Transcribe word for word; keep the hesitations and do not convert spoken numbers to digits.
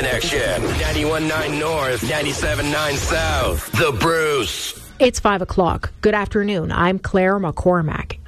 Connection. ninety-one point nine North, ninety-seven point nine South. The Bruce. It's five o'clock. Good afternoon. I'm Claire McCormack.